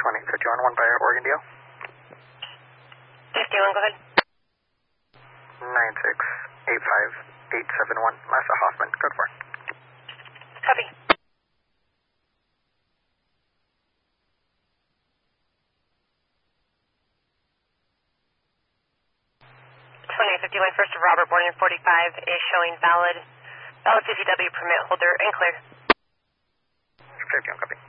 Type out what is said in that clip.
2851, 1 by Oregon Deal. 51, go ahead. 9685871, Massa Hoffman, code 4. Copy. 2851, first of Robert, born in 45, is showing valid CCW permit holder and clear. 51, copy.